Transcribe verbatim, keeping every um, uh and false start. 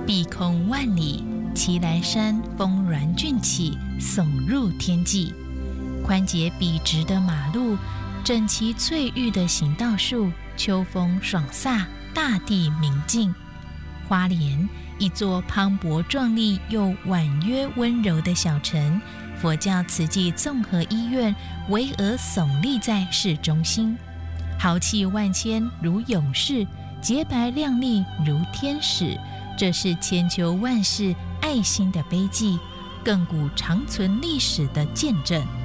碧空万里，奇来山峰峦峻起，耸入天际。宽洁笔直的马路，整齐翠玉的行道树，秋风爽飒，大地明净。花莲，一座磅礴壮丽又婉约温柔的小城，佛教慈济综合医院巍峨耸立在市中心，豪气万千如勇士，洁白亮丽如天使。这是千秋万世爱心的碑记，亘古长存历史的见证。